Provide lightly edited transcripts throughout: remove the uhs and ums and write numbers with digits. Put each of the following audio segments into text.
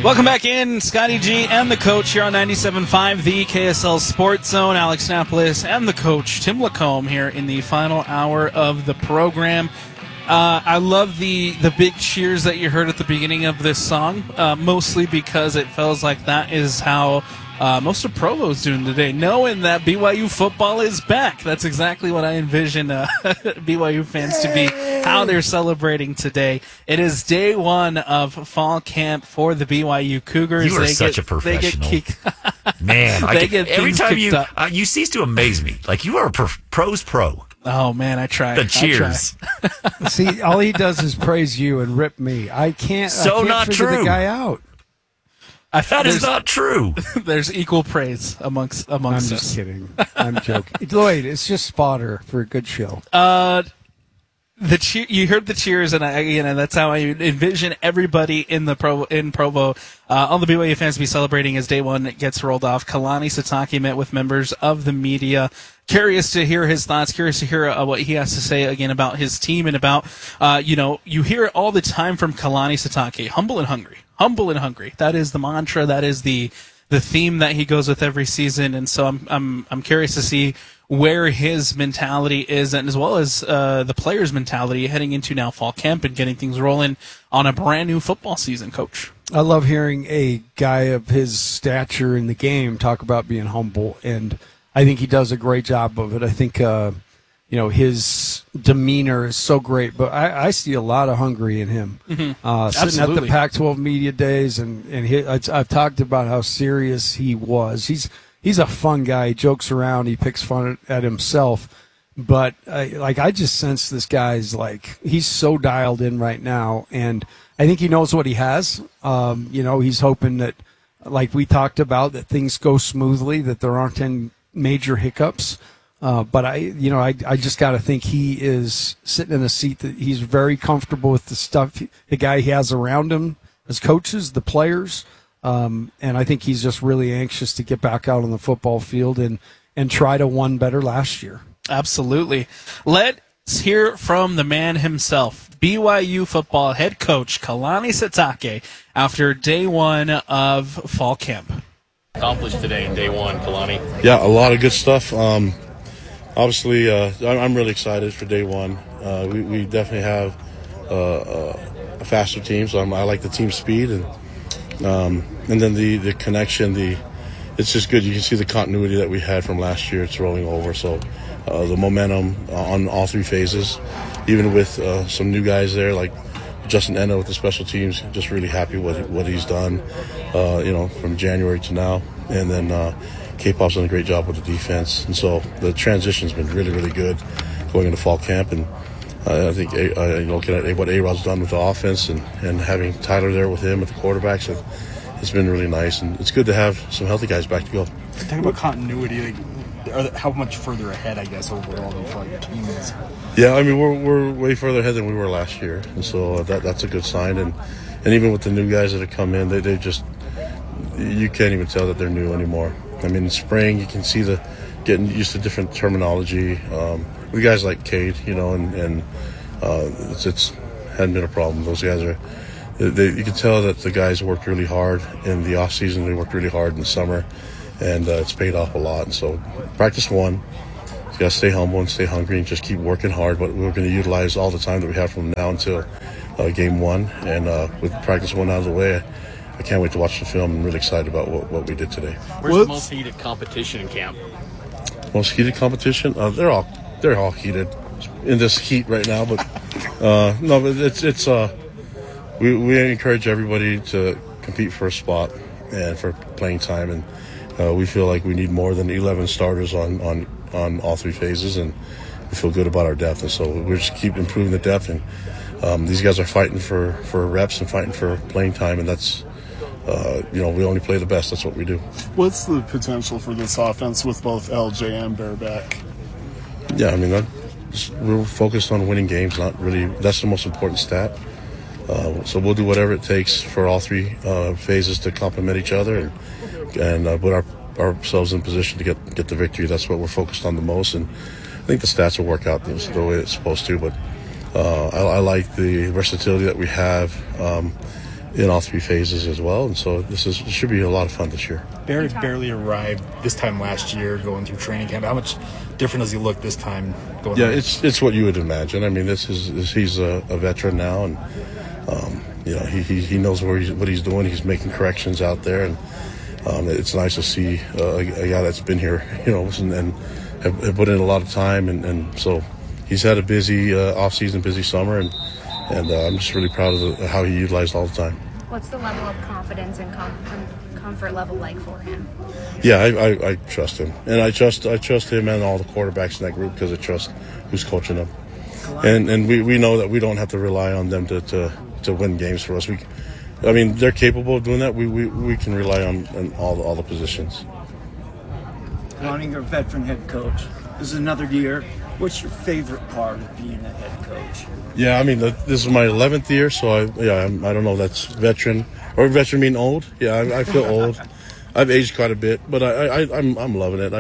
Welcome back in, Scotty G and the coach here on 97.5, the KSL Sports Zone. Alex Napolis and the coach, Tim Lacombe, here in the final hour of the program. I love the big cheers that you heard at the beginning of this song, mostly because it feels like that is how most of Provo's doing today, knowing that BYU football is back. That's exactly what I envision BYU fans to be, how they're celebrating today. It is day one of fall camp for the BYU Cougars. You are such a professional. Man, every time you cease to amaze me. Like, you are a pro's pro. Oh, man, I try. The cheers. See, all he does is praise you and rip me. I can't not figure true. the guy out. That is not true. There's equal praise amongst I'm us. just kidding. I'm joking. Lloyd, it's just fodder for a good show. You heard the cheers, and that's how I envision everybody in Provo. All the BYU fans be celebrating as day one gets rolled off. Kalani Sitake met with members of the media. Curious to hear his thoughts. Curious to hear what he has to say again about his team and about you hear it all the time from Kalani Sitake. Humble and hungry. Humble and hungry. That is the mantra. That is the theme that he goes with every season. And so I'm curious to see where his mentality is, and as well as the players' mentality heading into now fall camp and getting things rolling on a brand new football season, Coach. I love hearing a guy of his stature in the game talk about being humble, and I think he does a great job of it. I think his demeanor is so great, but I see a lot of hungry in him. Mm-hmm. Sitting at the Pac-12 media days, and I've talked about how serious he was. He's a fun guy. He jokes around. He picks fun at himself. But I just sense this guy's he's so dialed in right now, and I think he knows what he has. He's hoping that, like we talked about, that things go smoothly, that there aren't any major hiccups. But I just got to think he is sitting in a seat that he's very comfortable with the stuff, the guy he has around him, his coaches, the players. And I think he's just really anxious to get back out on the football field and try to one better last year. Absolutely. Let's hear from the man himself, BYU football head coach Kalani Sitake, after day one of fall camp. Accomplished today in day one, Kalani? Yeah, a lot of good stuff. Obviously, I'm really excited for day one. We definitely have a faster team, so I like the team speed, and then the connection. It's just good. You can see the continuity that we had from last year. It's rolling over. So the momentum on all three phases, even with some new guys there like Justin Enna with the special teams. Just really happy what he's done. From January to now, and then. K-Pop's done a great job with the defense, and so the transition's been really, really good going into fall camp. And I think looking at what A-Rod's done with the offense and having Tyler there with him at the quarterbacks, it's been really nice, and it's good to have some healthy guys back to go. Talking about continuity, how much further ahead, I guess, overall do you feel like your team is? Yeah, I mean we're way further ahead than we were last year, and so that's a good sign. And even with the new guys that have come in, they just you can't even tell that they're new anymore. I mean, in spring, you can see getting used to different terminology. We guys like Cade, and it's hadn't been a problem. Those guys you can tell that the guys worked really hard in the off season. They worked really hard in the summer, and it's paid off a lot. And so, practice one, you got to stay humble and stay hungry and just keep working hard. But we're going to utilize all the time that we have from now until game one. And with practice one out of the way, I can't wait to watch the film. I'm really excited about what we did today. Where's the most heated competition in camp? Most heated competition? They're all heated in this heat right now. But it's we encourage everybody to compete for a spot and for playing time, and we feel like we need more than 11 starters on all three phases, and we feel good about our depth, and so we just keep improving the depth. And these guys are fighting for reps and fighting for playing time, and that's. We only play the best. That's what we do. What's the potential for this offense with both LJ and Bareback? Yeah, I mean, we're focused on winning games. Not really. That's the most important stat. So we'll do whatever it takes for all three phases to complement each other and put ourselves in position to get the victory. That's what we're focused on the most. And I think the stats will work out the way it's supposed to. But I like the versatility that we have. in all three phases as well. And so it should be a lot of fun this year. Barrett barely arrived this time last year going through training camp. How much different does he look this time going Yeah, it's what you would imagine. I mean, he's a veteran now, and he knows what he's doing. He's making corrections out there, and it's nice to see a guy that's been here, and have put in a lot of time, and so he's had a busy off-season, busy summer, and I'm just really proud of how he utilized all the time. What's the level of confidence and comfort level like for him? Yeah, I trust him, and I trust him and all the quarterbacks in that group because I trust who's coaching them, and we know that we don't have to rely on them to win games for us. They're capable of doing that. We can rely on all the positions. Kalani, you're a veteran head coach. This is another year. What's your favorite part of being a head coach? Yeah, this is my 11th year, so I don't know if that's veteran or veteran mean old. Yeah, I feel old. I've aged quite a bit, but I'm loving it.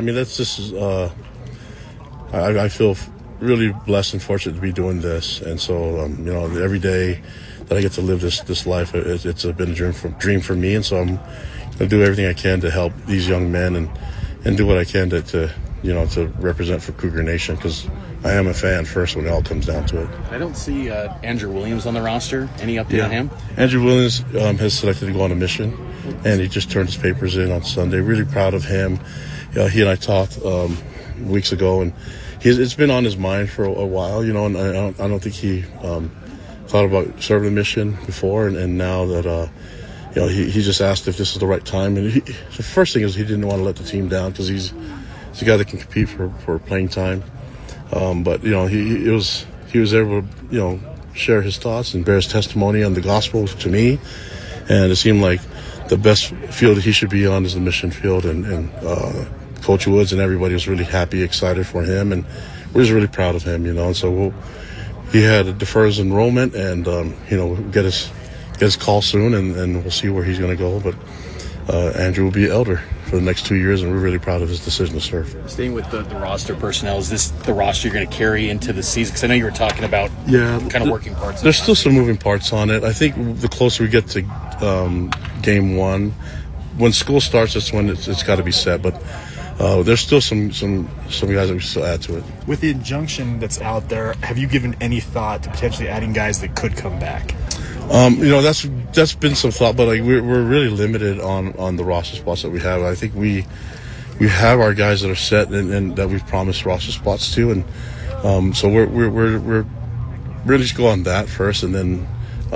I feel really blessed and fortunate to be doing this, and so every day that I get to live this life, it's been a dream for me, and so I'm gonna do everything I can to help these young men and do what I can to represent for Cougar Nation, because I am a fan first when it all comes down to it. I don't see Andrew Williams on the roster. Any update on him? Andrew Williams has selected to go on a mission, and he just turned his papers in on Sunday. Really proud of him. He and I talked weeks ago, and it's been on his mind for a while, and I don't think he thought about serving a mission before, and now that he just asked if this is the right time. And the first thing is he didn't want to let the team down because he's a guy that can compete for playing time. But he was able to share his thoughts and bear his testimony on the gospel to me, and it seemed like the best field that he should be on is the mission field. And Coach Woods and everybody was really happy, excited for him, and we're just really proud of him. And so he had to defer his enrollment, and we'll get his call soon, and we'll see where he's going to go. But Andrew will be elder for the next 2 years, and we're really proud of his decision to serve. Staying with the roster personnel, is this the roster you're going to carry into the season? Because I know you were talking about kind of working parts. There's still some moving parts on it. I think the closer we get to game one, when school starts, that's when it's got to be set. But there's still some guys that we still add to it. With the injunction that's out there, have you given any thought to potentially adding guys that could come back? That's been some thought, but we're really limited on the roster spots that we have. I think we have our guys that are set and that we've promised roster spots to, and so we're really just go on that first, and then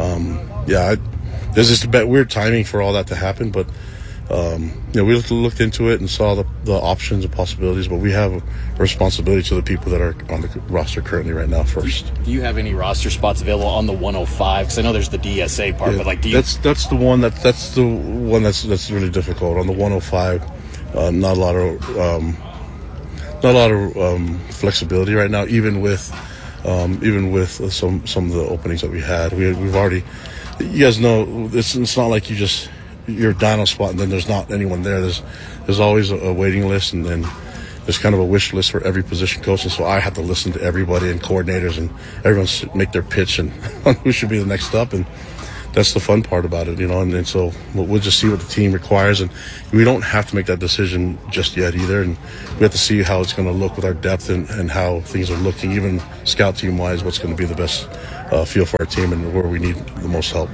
there's just a bit weird timing for all that to happen, but we looked into it and saw the options and possibilities, but we have a responsibility to the people that are on the roster currently right now first. Do you have any roster spots available on the 105? Because I know there's the DSA part, but do you? That's the one that's really difficult on the 105. Not a lot of flexibility right now, even with some of the openings that we had. We've already, you guys know, it's not like you're down a spot and then there's not anyone there. There's always a waiting list, and then there's kind of a wish list for every position coach, and so I have to listen to everybody and coordinators, and everyone should make their pitch and on who should be the next up, and that's the fun part about it, and so we'll just see what the team requires, and we don't have to make that decision just yet either, and we have to see how it's going to look with our depth and how things are looking, even scout team wise, what's going to be the best feel for our team and where we need the most help.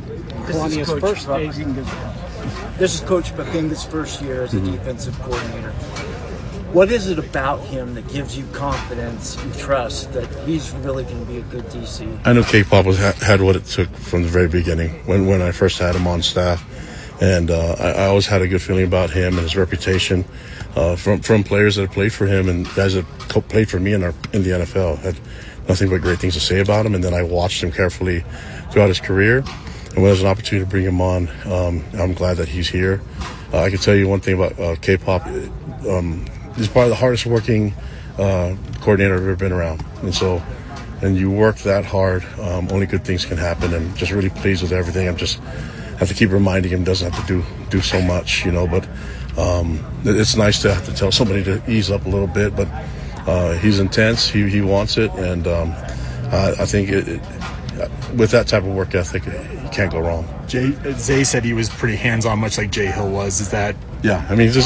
This is Coach Babenga's first year as a defensive coordinator. What is it about him that gives you confidence and trust that he's really going to be a good DC? I know K-Pop had what it took from the very beginning when I first had him on staff, and I always had a good feeling about him and his reputation from players that have played for him and guys that played for me in the NFL. Had nothing but great things to say about him, and then I watched him carefully throughout his career. And when there's an opportunity to bring him on, I'm glad that he's here. I can tell you one thing about K-Pop. He's probably the hardest working coordinator I've ever been around. And you work that hard, only good things can happen, and just really pleased with everything. I have to keep reminding him doesn't have to do so much, but it's nice to have to tell somebody to ease up a little bit, but he's intense. He wants it, and I think with that type of work ethic, you can't go wrong. Zay said he was pretty hands-on, much like Jay Hill was. Is that? Yeah,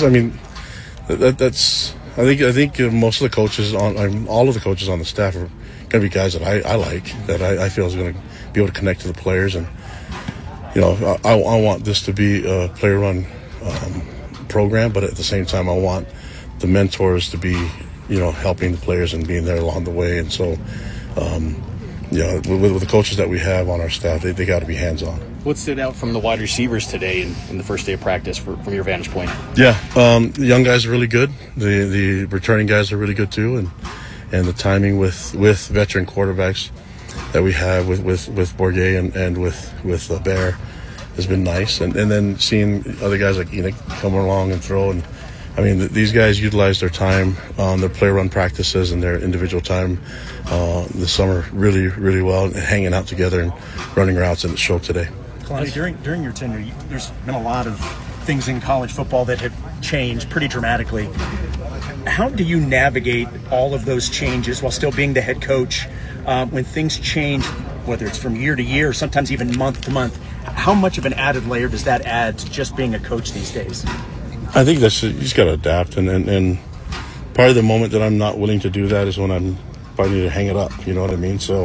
that's. I think most of the coaches all of the coaches on the staff are going to be guys that I like, that I feel is going to be able to connect to the players, and I want this to be a player-run program, but at the same time I want the mentors to be helping the players and being there along the way, and so with the coaches that we have on our staff, they got to be hands-on. What stood out from the wide receivers today in the first day of practice from your vantage point? Yeah, the young guys are really good. The returning guys are really good too, and the timing with veteran quarterbacks that we have with Bourguet and with Bear has been nice. And then seeing other guys like Enoch come along and throw. And these guys utilize their time on their play run practices and their individual time this summer really, really well, and hanging out together and running routes, and it showed today. Kalani, during your tenure, there's been a lot of things in college football that have changed pretty dramatically. How do you navigate all of those changes while still being the head coach when things change, whether it's from year to year, sometimes even month to month? How much of an added layer does that add to just being a coach these days? I think you just got to adapt, and part of the moment that I'm not willing to do that is when if I need to hang it up. You know what I mean? So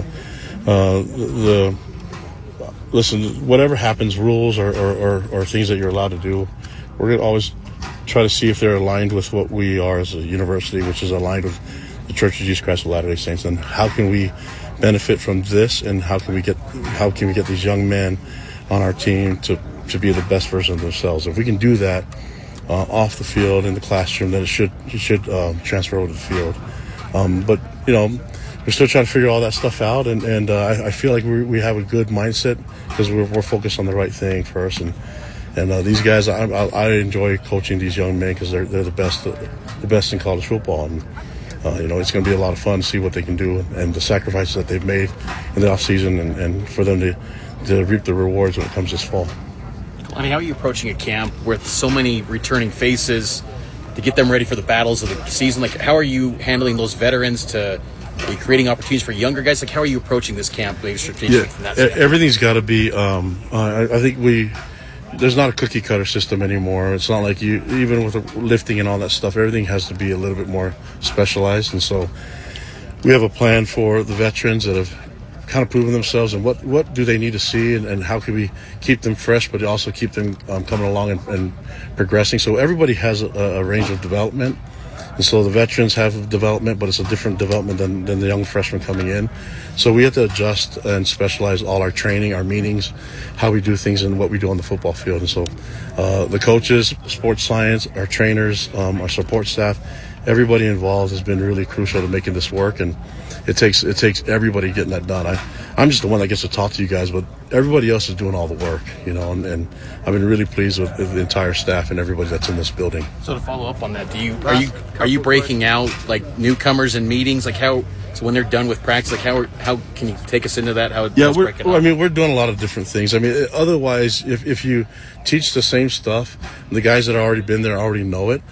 listen, whatever happens, rules or things that you're allowed to do, we're going to always try to see if they're aligned with what we are as a university, which is aligned with the Church of Jesus Christ of Latter-day Saints, and how can we benefit from this, and how can we get these young men on our team to be the best version of themselves. If we can do that off the field in the classroom, then it should transfer over to the field. But we're still trying to figure all that stuff out, and I feel like we have a good mindset because we're focused on the right thing first. And these guys, I enjoy coaching these young men because they're the best in college football, and it's going to be a lot of fun to see what they can do and the sacrifices that they've made in the off season, and for them to reap the rewards when it comes this fall. How are you approaching a camp with so many returning faces to get them ready for the battles of the season? Like, how are you handling those veterans? Are you creating opportunities for younger guys? Like, how are you approaching this camp, maybe strategically from that standpoint? Everything's got to be. I think there's not a cookie cutter system anymore. It's not like even with the lifting and all that stuff. Everything has to be a little bit more specialized, and so we have a plan for the veterans that have kind of proven themselves, and what do they need to see, and how can we keep them fresh, but also keep them coming along and progressing. So everybody has a range of development. And so the veterans have development, but it's a different development than the young freshmen coming in. So we have to adjust and specialize all our training, our meetings, how we do things, and what we do on the football field. And so the coaches, sports science, our trainers, our support staff, everybody involved has been really crucial to making this work. And it takes everybody getting that done. I'm just the one that gets to talk to you guys, but everybody else is doing all the work, and I've been really pleased with the entire staff and everybody that's in this building. So to follow up on that, are you breaking out like newcomers in meetings? Like so when they're done with practice, like how can you take us into that? We're doing a lot of different things. Otherwise, if you teach the same stuff, the guys that have already been there already know it.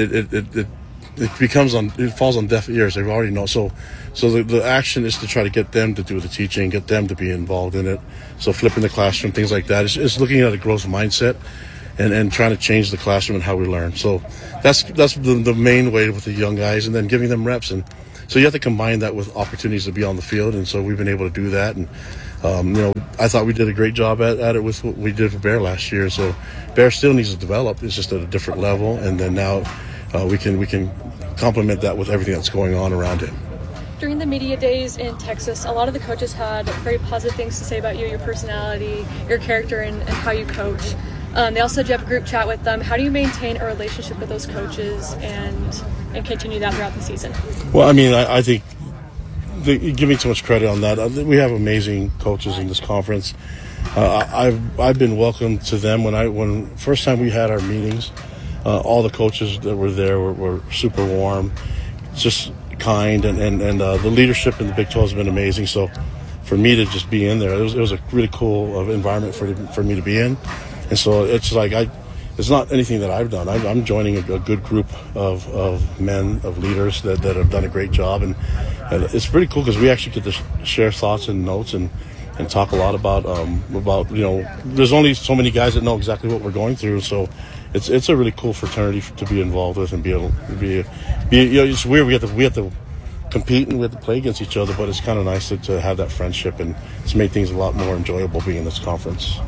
It falls on deaf ears. They already know. So the action is to try to get them to do the teaching, get them to be involved in it. So flipping the classroom, things like that. It's looking at a growth mindset and trying to change the classroom and how we learn. So that's the main way with the young guys, and then giving them reps. And so you have to combine that with opportunities to be on the field. And so we've been able to do that. And I thought we did a great job at it with what we did for Bear last year. So Bear still needs to develop. It's just at a different level. And then now we can complement that with everything that's going on around him. During the media days in Texas, a lot of the coaches had very positive things to say about you, your personality, your character, and how you coach. They also do have a group chat with them. How do you maintain a relationship with those coaches and continue that throughout the season? Well, I think you give me too much credit on that. We have amazing coaches in this conference. I've been welcomed to them when first time we had our meetings. All the coaches that were there were super warm, just kind, and the leadership in the Big 12 has been amazing. So for me to just be in there, it was a really cool environment for me to be in. And so it's like it's not anything that I've done. I'm joining a good group of men, of leaders that have done a great job, and it's pretty cool because we actually get to share thoughts and notes and and talk a lot about there's only so many guys that know exactly what we're going through, so it's a really cool fraternity to be involved with and be able to be it's weird we have to compete and we have to play against each other, but it's kind of nice to have that friendship and to make things a lot more enjoyable being in this conference.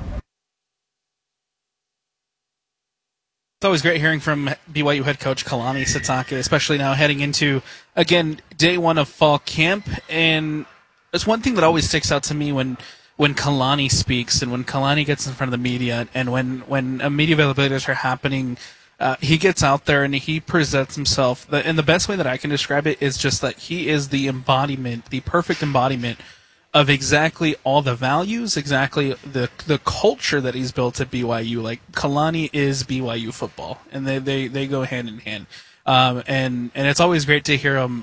It's always great hearing from BYU head coach Kalani Sitake, especially now heading into, again, day one of fall camp. And it's one thing that always sticks out to me when Kalani speaks and when Kalani gets in front of the media and when media availabilities are happening, he gets out there and he presents himself. And the best way that I can describe it is just that he is the perfect embodiment of exactly all the values, exactly the culture that he's built at BYU. Like, Kalani is BYU football, and they go hand in hand. And it's always great to hear him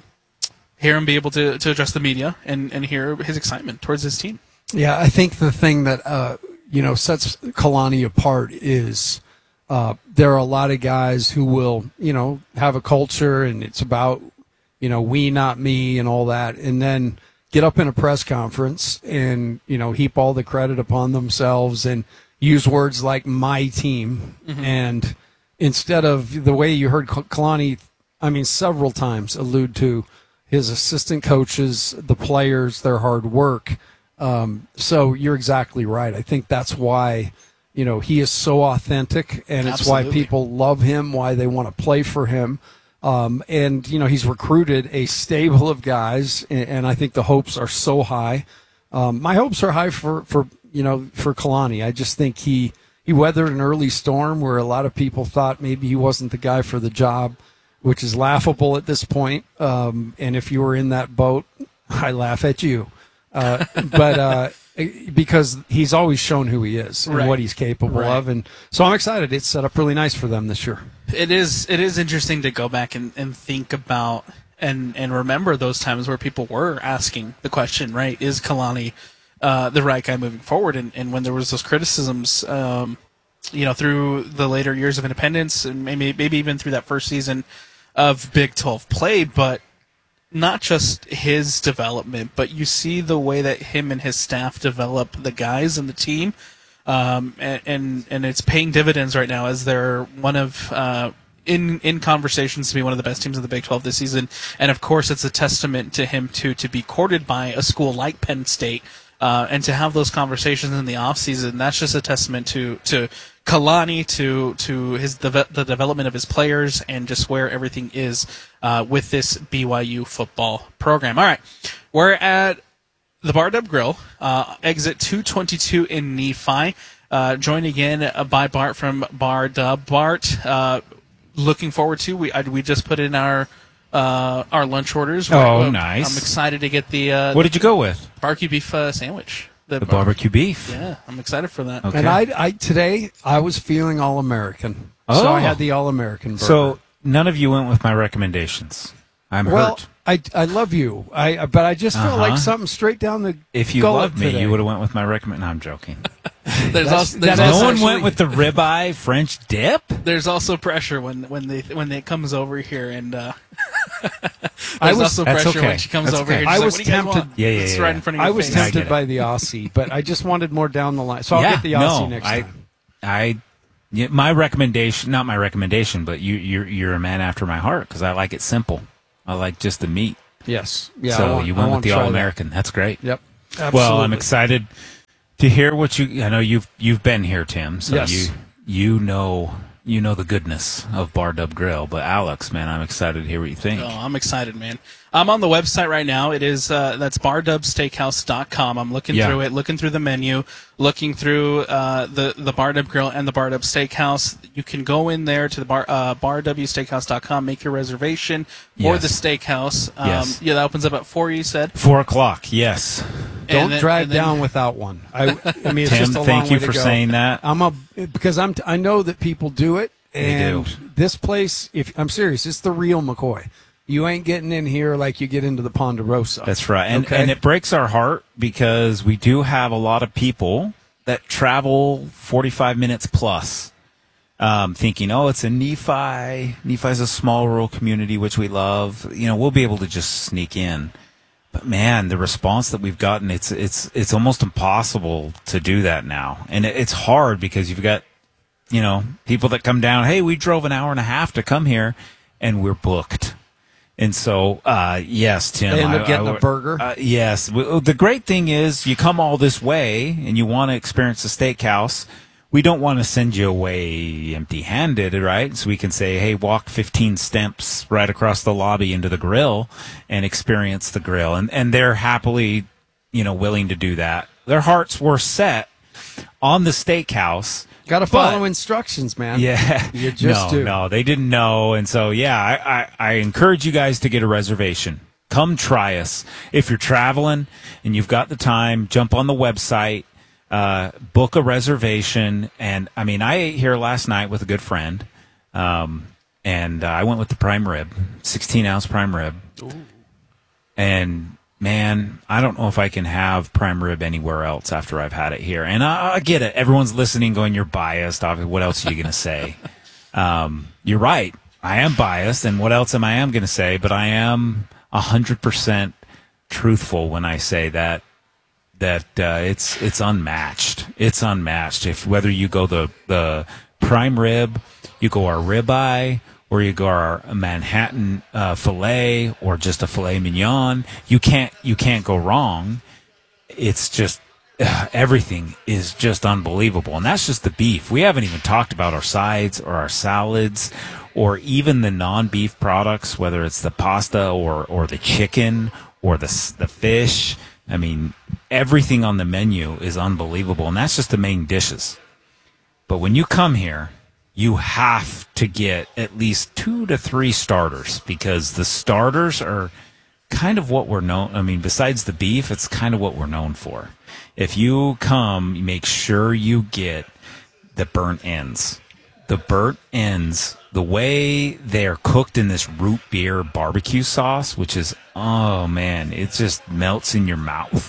be able to address the media and hear his excitement towards his team. Yeah, I think the thing that sets Kalani apart is there are a lot of guys who will have a culture and it's about we not me and all that, and then get up in a press conference and heap all the credit upon themselves and use words like my team. Mm-hmm. And instead of the way you heard Kalani, several times allude to his assistant coaches, the players, their hard work. So you're exactly right. I think that's why he is so authentic, and it's Absolutely. why people love him, why they want to play for him. And he's recruited a stable of guys, and I think the hopes are so high. My hopes are high for Kalani. I just think he weathered an early storm where a lot of people thought maybe he wasn't the guy for the job, which is laughable at this point. And if you were in that boat, I laugh at you. But because he's always shown who he is and what he's capable of. And so I'm excited. It's set up really nice for them this year. It is interesting to go back and think about and remember those times where people were asking the question, right, is Kalani the right guy moving forward? And when there was those criticisms, through the later years of independence and maybe even through that first season of Big 12 play, but not just his development, but you see the way that him and his staff develop the guys and the team. And it's paying dividends right now as they're one of in conversations to be one of the best teams in the Big 12 this season. And of course, it's a testament to him to be courted by a school like Penn State and to have those conversations in the offseason. That's just a testament to Kalani, to his the development of his players, and just where everything is with this BYU football program. All right, we're at the Bar Dub Grill, exit 222 in Nephi. Joined again by Bart from Bar Dub. Bart, looking forward to. We just put in our lunch orders. Nice. I'm excited to get the. What did you go with? Barbecue beef sandwich. The barbecue beef. Yeah, I'm excited for that. Okay. And today I was feeling All-American, so I had the All-American burger. So none of you went with my recommendations. I'm hurt. I love you. But I just feel like something straight down the. If you loved me, you would have went with my recommend. No, I'm joking. No one went with the ribeye French dip. There's also pressure when it comes over here, and there's also pressure when she comes over here. I was tempted. It's right in front of your face. I was tempted by the Aussie, but I just wanted more down the line, so I'll get the Aussie next time. My recommendation, not my recommendation, but you're a man after my heart because I like it simple. I like just the meat. Yes. Yeah. So you went with the All-American. That's great. Yep. Absolutely. Well, I'm excited to hear what I know you've been here, Tim. So yes. you know the goodness of Bar Dub Grill. But Alex, man, I'm excited to hear what you think. Oh, I'm excited, man. I'm on the website right now. It is that's bardubsteakhouse.com. I'm looking through it, looking through the menu, looking through the Bar Dub Grill and the Bar Dub Steakhouse. You can go in there to the bardubsteakhouse.com, make your reservation for the steakhouse. Yes. Yeah, that opens up at 4. You said 4:00. Yes. Don't drive down without one. I mean, it's Tim, just a long thank you way to for go. saying that. Because I know that people do it, and they do. This place, if I'm serious, it's the real McCoy. You ain't getting in here like you get into the Ponderosa. That's right. And it breaks our heart because we do have a lot of people that travel 45 minutes plus thinking, it's in Nephi. Nephi's a small rural community, which we love. We'll be able to just sneak in. But man, the response that we've gotten, it's almost impossible to do that now. And it's hard because you've got, people that come down, hey, we drove an hour and a half to come here and we're booked. And so, yes, Tim. They end up getting a burger? Yes. The great thing is you come all this way and you want to experience the steakhouse. We don't want to send you away empty-handed, right? So we can say, hey, walk 15 steps right across the lobby into the grill and experience the grill. And they're happily, willing to do that. Their hearts were set on the steakhouse. Got to follow instructions, man. Yeah. You just do. No, they didn't know. And so, yeah, I encourage you guys to get a reservation. Come try us. If you're traveling and you've got the time, jump on the website. Book a reservation. And I ate here last night with a good friend. And I went with the prime rib, 16-ounce prime rib. Ooh. And man, I don't know if I can have prime rib anywhere else after I've had it here. And I get it. Everyone's listening going, you're biased. What else are you going to say? You're right. I am biased. And what else am I going to say? But I am 100% truthful when I say that it's unmatched. It's unmatched. If whether you go the prime rib, you go our ribeye, or you go our Manhattan filet, or just a filet mignon, you can't go wrong. It's just everything is just unbelievable, and that's just the beef. We haven't even talked about our sides or our salads, or even the non-beef products, whether it's the pasta or the chicken or the fish. Everything on the menu is unbelievable, and that's just the main dishes. But when you come here, you have to get at least 2 to 3 starters, because the starters are kind of what we're known. Besides the beef, it's kind of what we're known for. If you come, you make sure you get the burnt ends. The burnt ends, the way they are cooked in this root beer barbecue sauce, which is, oh man, it just melts in your mouth.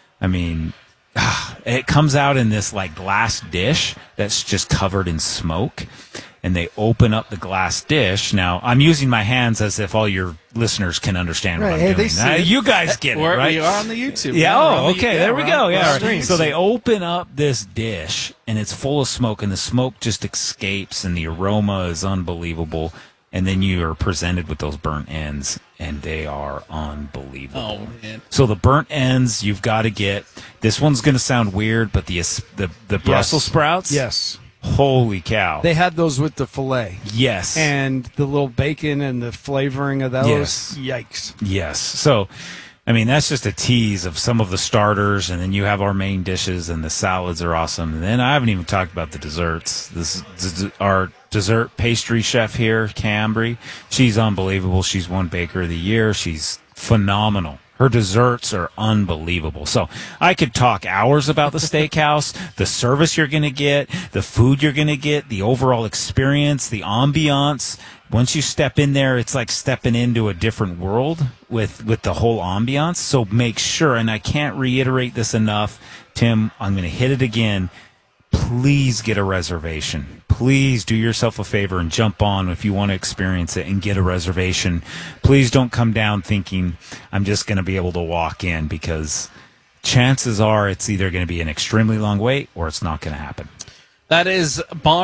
It comes out in this glass dish that's just covered in smoke, and they open up the glass dish. Now, I'm using my hands as if all your listeners can understand what I'm doing. You guys get it, right? We are on the YouTube. Yeah, okay, there we go. Yeah, so they open up this dish, and it's full of smoke, and the smoke just escapes, and the aroma is unbelievable. And then you are presented with those burnt ends, and they are unbelievable. Oh, man. So the burnt ends, you've got to get. This one's going to sound weird, but the Brussels sprouts? Yes. Holy cow. They had those with the filet. Yes. And the little bacon and the flavoring of those. Yes. Yikes. Yes. So, that's just a tease of some of the starters, and then you have our main dishes, and the salads are awesome. And then I haven't even talked about the desserts. Our dessert pastry chef here, Cambry, she's unbelievable. She's won Baker of the Year. She's phenomenal. Her desserts are unbelievable. So I could talk hours about the steakhouse, the service you're going to get, the food you're going to get, the overall experience, the ambiance. Once you step in there, it's like stepping into a different world with the whole ambiance. So make sure, and I can't reiterate this enough, Tim, I'm going to hit it again. Please get a reservation. Please do yourself a favor and jump on if you want to experience it and get a reservation. Please don't come down thinking I'm just going to be able to walk in, because chances are it's either going to be an extremely long wait or it's not going to happen. That is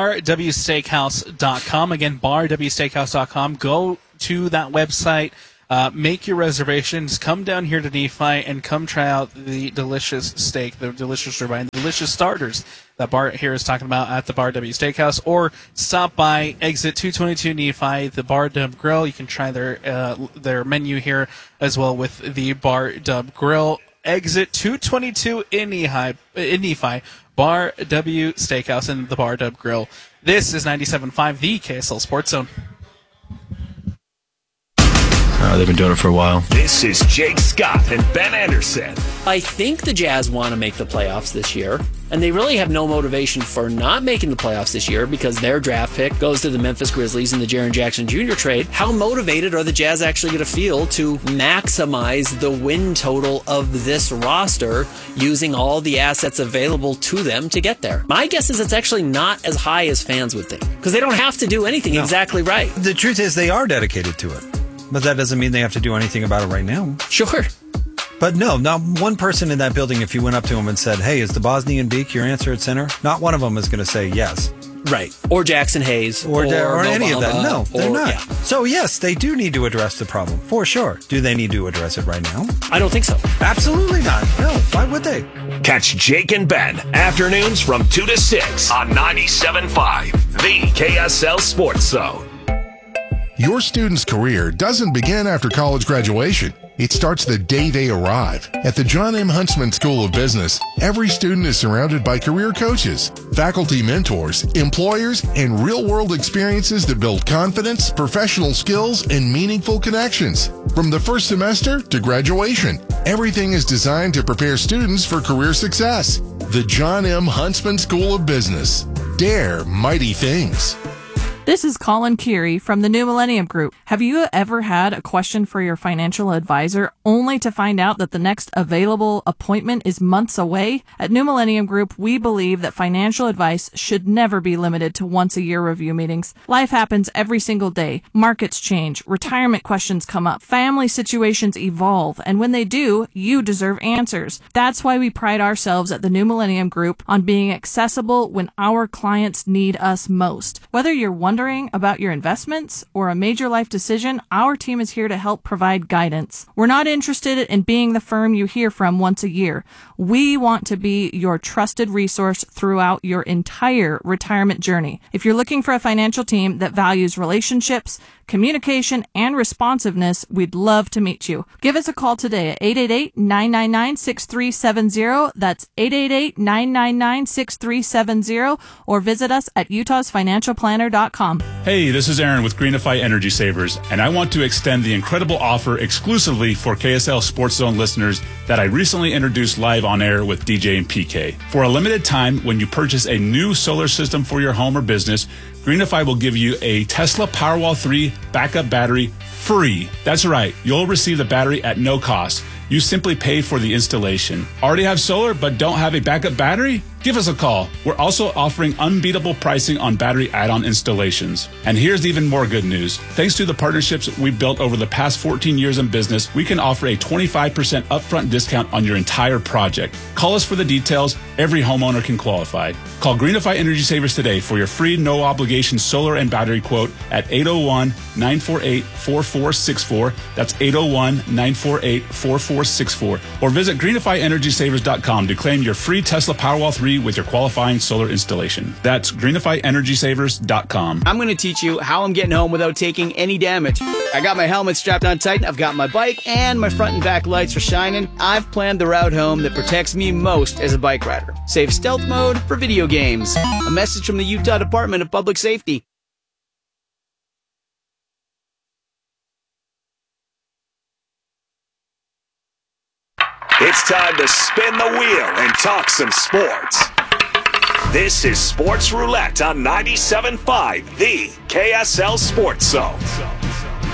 barwsteakhouse.com. Again, barwsteakhouse.com. Go to that website. Make your reservations. Come down here to Nephi and come try out the delicious steak, the delicious ribeye, and the delicious starters that Bart here is talking about at the Bar W Steakhouse. Or stop by exit 222 Nephi, the Bar Dub Grill. You can try their menu here as well with the Bar Dub Grill. Exit 222 in Nephi, Bar W Steakhouse and the Bar Dub Grill. This is 97.5, the KSL Sports Zone. They've been doing it for a while. This is Jake Scott and Ben Anderson. I think the Jazz want to make the playoffs this year, and they really have no motivation for not making the playoffs this year because their draft pick goes to the Memphis Grizzlies in the Jaren Jackson Jr. trade. How motivated are the Jazz actually going to feel to maximize the win total of this roster using all the assets available to them to get there? My guess is it's actually not as high as fans would think, because they don't have to do anything exactly right. The truth is they are dedicated to it. But that doesn't mean they have to do anything about it right now. Sure. But no, not one person in that building, if you went up to them and said, hey, is the Bosnian Beak your answer at center? Not one of them is going to say yes. Right. Or Jackson Hayes. Or any of that. No, they're not. Yeah. So, yes, they do need to address the problem, for sure. Do they need to address it right now? I don't think so. Absolutely not. No, why would they? Catch Jake and Ben, afternoons from 2 to 6 on 97.5, the KSL Sports Zone. Your student's career doesn't begin after college graduation. It starts the day they arrive. At the John M. Huntsman School of Business, every student is surrounded by career coaches, faculty mentors, employers, and real-world experiences that build confidence, professional skills, and meaningful connections. From the first semester to graduation, everything is designed to prepare students for career success. The John M. Huntsman School of Business. Dare mighty things. This is Colin Keary from the New Millennium Group. Have you ever had a question for your financial advisor only to find out that the next available appointment is months away? At New Millennium Group, we believe that financial advice should never be limited to once-a-year review meetings. Life happens every single day. Markets change, retirement questions come up, family situations evolve, and when they do, you deserve answers. That's why we pride ourselves at the New Millennium Group on being accessible when our clients need us most. Whether you're wondering about your investments or a major life decision, our team is here to help provide guidance. We're not interested in being the firm you hear from once a year. We want to be your trusted resource throughout your entire retirement journey. If you're looking for a financial team that values relationships, communication, and responsiveness, we'd love to meet you. Give us a call today at 888-999-6370. That's 888-999-6370, or visit us at utahsfinancialplanner.com. Hey, this is Aaron with Greenify Energy Savers, and I want to extend the incredible offer exclusively for KSL Sports Zone listeners that I recently introduced live on air with DJ and PK. For a limited time, when you purchase a new solar system for your home or business, Greenify will give you a Tesla Powerwall 3 backup battery free. That's right, you'll receive the battery at no cost. You simply pay for the installation. Already have solar but don't have a backup battery? Give us a call. We're also offering unbeatable pricing on battery add-on installations. And here's even more good news. Thanks to the partnerships we've built over the past 14 years in business, we can offer a 25% upfront discount on your entire project. Call us for the details. Every homeowner can qualify. Call Greenify Energy Savers today for your free no-obligation solar and battery quote at 801-948-4464. That's 801-948-4464. Or visit greenifyenergysavers.com to claim your free Tesla Powerwall 3 with your qualifying solar installation. That's greenifyenergysavers.com. I'm going to teach you how I'm getting home without taking any damage. I got my helmet strapped on tight, I've got my bike, and my front and back lights are shining. I've planned the route home that protects me most as a bike rider. Save stealth mode for video games. A message from the Utah Department of Public Safety. It's time to spin the wheel and talk some sports. This is Sports Roulette on 97.5, the KSL Sports Zone.